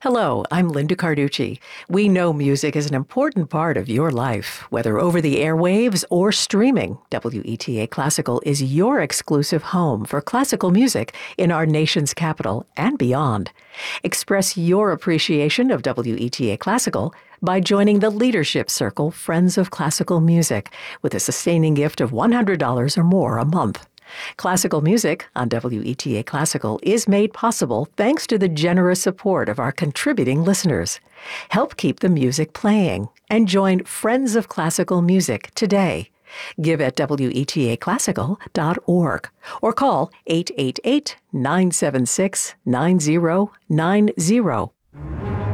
Hello, I'm Linda Carducci. We know music is an important part of your life, whether over the airwaves or streaming. WETA Classical is your exclusive home for classical music in our nation's capital and beyond. Express your appreciation of WETA Classical by joining the Leadership Circle Friends of Classical Music with a sustaining gift of $100 or more a month. Classical music on WETA Classical is made possible thanks to the generous support of our contributing listeners. Help keep the music playing and join Friends of Classical Music today. Give at WETAClassical.org or call 888-976-9090.